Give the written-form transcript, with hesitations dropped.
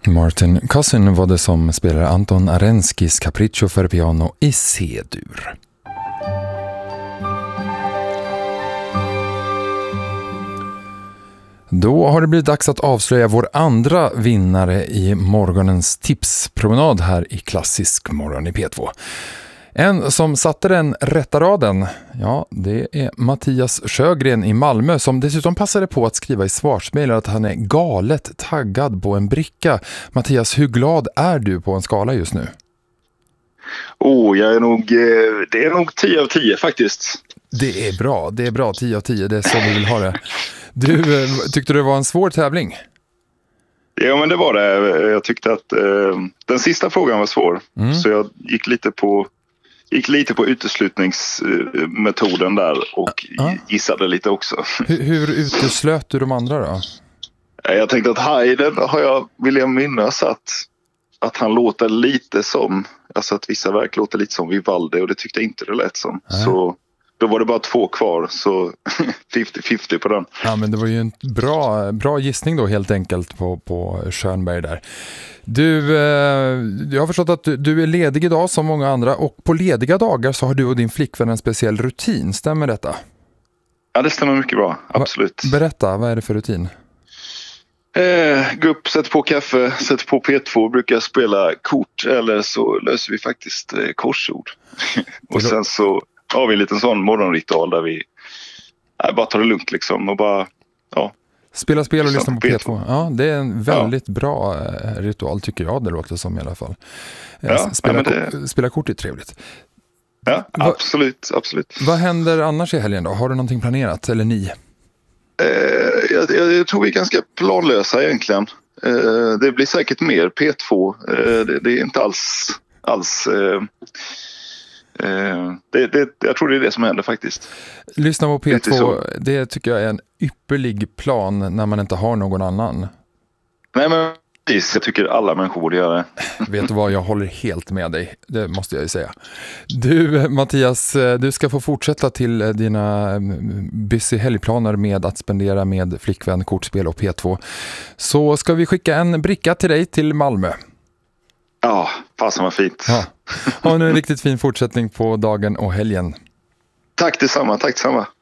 Martin Cousin var det som spelade Anton Arenskis Capriccio för piano i C-dur. Då har det blivit dags att avslöja vår andra vinnare i morgonens tipspromenad här i Klassisk morgon i P2. En som satte den rätta raden, ja, det är Mattias Sjögren i Malmö, som dessutom passade på att skriva i svarsmejl att han är galet taggad på en bricka. Mattias, hur glad är du på en skala just nu? Jag är nog, det är nog 10 av 10 faktiskt. Det är bra, 10 av 10, det är så vi vill ha det. Du, tyckte det var en svår tävling? Ja, men det var det. Jag tyckte att den sista frågan var svår. Så jag gick lite på uteslutningsmetoden där och gissade lite också. Hur uteslöt du de andra då? Jag tänkte att Haydn vill jag minnas att han låter lite som, alltså att vissa verk låter lite som Vivaldi, och det tyckte jag inte det lät som. Så då var det bara 2 kvar, så 50-50 på den. Ja, men det var ju en bra gissning då helt enkelt på Schönberg där. Du, jag har förstått att du är ledig idag som många andra, och på lediga dagar så har du och din flickvän en speciell rutin, stämmer detta? Ja, det stämmer mycket bra, absolut. Berätta, vad är det för rutin? Gå upp, sätter på kaffe, sätter på P2, brukar spela kort, eller så löser vi faktiskt korsord. Och sen så har vi en liten sån morgonritual där vi bara tar det lugnt liksom och bara, spela spel och lyssna på P2. Ja, det är en väldigt bra ritual tycker jag, det låter som i alla fall. Spela kort är trevligt. Ja, absolut. Vad händer annars i helgen då? Har du någonting planerat, eller ni? Jag tror vi är ganska planlösa egentligen. Det blir säkert mer P2. Det är inte alls jag tror det är det som händer faktiskt. Lyssna på P2, det tycker jag är en ypperlig plan när man inte har någon annan. Nej, men jag tycker alla människor borde göra det. Vet du vad, jag håller helt med dig. Det måste jag ju säga. Du, Mattias, du ska få fortsätta till dina busy helgplaner med att spendera med flickvän, kortspel och P2. Så ska vi skicka en bricka till dig till Malmö. Ja, fasen var fint. Ja. Ha nu en riktigt fin fortsättning på dagen och helgen. Tack detsamma.